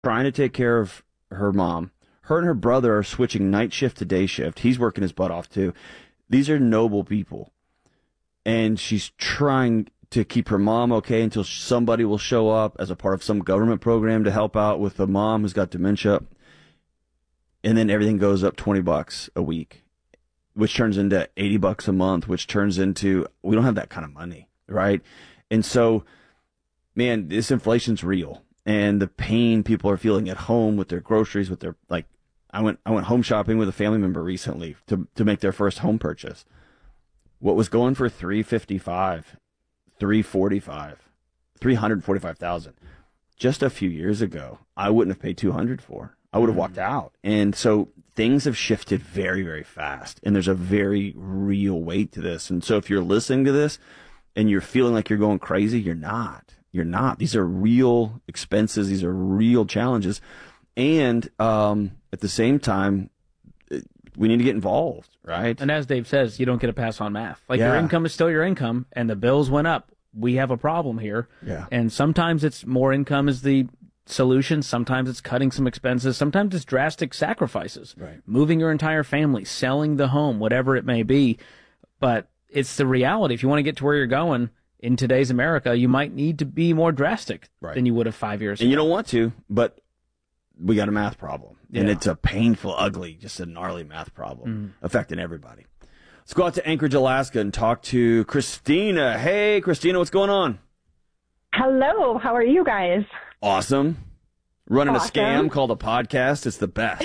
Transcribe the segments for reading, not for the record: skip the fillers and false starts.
trying to take care of her mom. Her and her brother are switching night shift to day shift. He's working his butt off too. These are noble people. And she's trying to keep her mom okay until somebody will show up as a part of some government program to help out with the mom who's got dementia. And then everything goes up $20 a week, which turns into $80 a month, which turns into, we don't have that kind of money, right? And so, man, this inflation's real. And the pain people are feeling at home with their groceries, with their, like, I went home shopping with a family member recently to make their first home purchase. What was going for $355, $345, $345,000 just a few years ago, I wouldn't have paid $200 for. I would have walked out. And so things have shifted very, very fast. And there's a very real weight to this. And so if you're listening to this and you're feeling like you're going crazy, you're not. You're not. These are real expenses. These are real challenges. And at the same time, we need to get involved, right? And as Dave says, you don't get to pass on math. Like, your income is still your income, and the bills went up. We have a problem here. Yeah. And sometimes it's more income is the solution. Sometimes it's cutting some expenses. Sometimes it's drastic sacrifices. Right. Moving your entire family, selling the home, whatever it may be. But it's the reality. If you want to get to where you're going in today's America, you might need to be more drastic than you would have 5 years ago. And you don't want to, but we got a math problem. And it's a painful, ugly, just a gnarly math problem affecting everybody. Let's go out to Anchorage, Alaska and talk to Christina. Hey, Christina, what's going on? Hello, how are you guys? Awesome. Running a scam called a podcast. It's the best.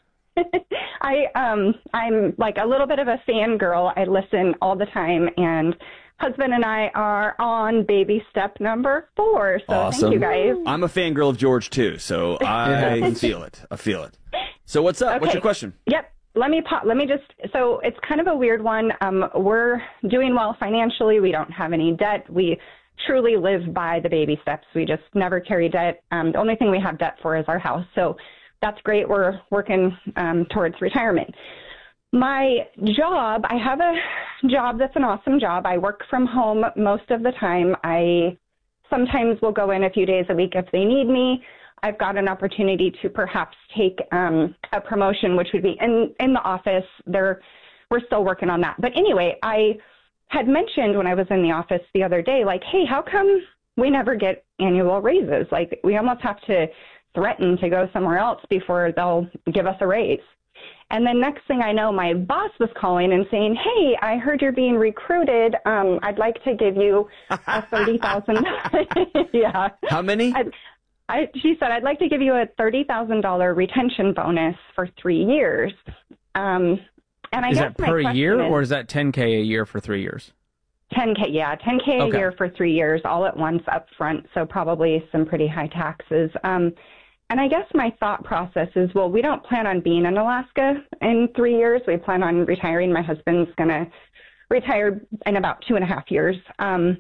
I'm like a little bit of a fangirl. I listen all the time, and husband and I are on baby step number 4. So awesome. Thank you guys. I'm a fangirl of George too, so I feel it. I feel it. So what's up? Okay. What's your question? Yep. Let me just, so it's kind of a weird one. We're doing well financially. We don't have any debt. We truly live by the baby steps. We just never carry debt. The only thing we have debt for is our house. So that's great. We're working towards retirement. My job, I have a job that's an awesome job. I work from home most of the time. I sometimes will go in a few days a week if they need me. I've got an opportunity to perhaps take a promotion, which would be in the office. We're still working on that. But anyway, I had mentioned when I was in the office the other day, like, hey, how come we never get annual raises? Like, we almost have to threaten to go somewhere else before they'll give us a raise. And then next thing I know, my boss was calling and saying, hey, I heard you're being recruited. I'd like to give you a $30,000. Yeah. How many? She said, I'd like to give you a $30,000 retention bonus for 3 years. And I is guess that per year, or is that $10K a year for 3 years? $10K, yeah, $10K a year for 3 years, all at once up front. So probably some pretty high taxes. And I guess my thought process is, well, we don't plan on being in Alaska in 3 years. We plan on retiring. My husband's going to retire in about 2.5 years. And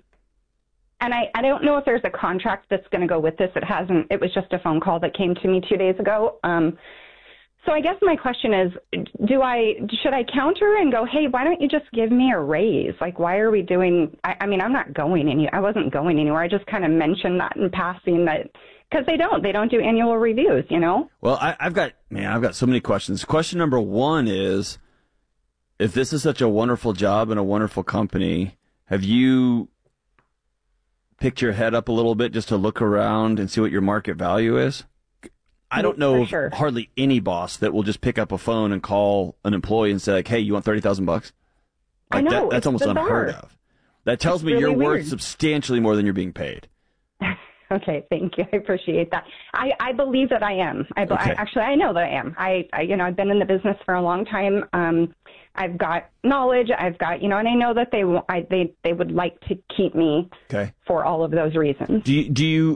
I don't know if there's a contract that's going to go with this. It hasn't. It was just a phone call that came to me 2 days ago. So I guess my question is, should I counter and go, hey, why don't you just give me a raise? Like, why are we doing, I mean, I wasn't going anywhere. I just kind of mentioned that in passing that, because they don't do annual reviews, you know? Well, I've got so many questions. Question number one is, if this is such a wonderful job and a wonderful company, have you picked your head up a little bit just to look around and see what your market value is? I don't know of hardly any boss that will just pick up a phone and call an employee and say, like, hey, you want $30,000? Like, I know, that's almost bizarre. Unheard of. That tells me really you're worth substantially more than you're being paid. Okay, thank you. I appreciate that. I believe that I am. I know that I am. I've been in the business for a long time. I've got knowledge. I've got, and I know that they would like to keep me for all of those reasons. Do you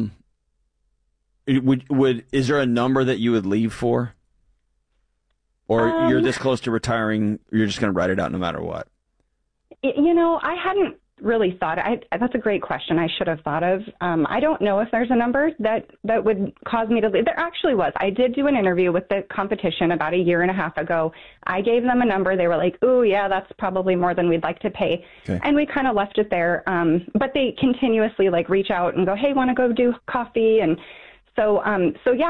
is there a number that you would leave for? Or you're this close to retiring, you're just going to write it out no matter what? I hadn't really thought. That's a great question. I should have thought of. I don't know if there's a number that would cause me to leave. There actually was. I did do an interview with the competition about 1.5 years ago. I gave them a number. They were like, "Ooh, yeah, that's probably more than we'd like to pay," and we kind of left it there. But they continuously reach out and go, "Hey, want to go do coffee?" And so yeah,